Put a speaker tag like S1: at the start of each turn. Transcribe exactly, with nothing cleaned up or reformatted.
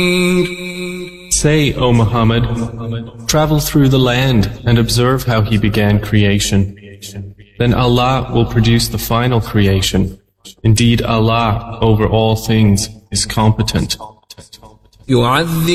S1: Say, O Muhammad, travel through the land and observe how He began creation. Then Allah will produce the final creation. Indeed, Allah, over all things, is competent.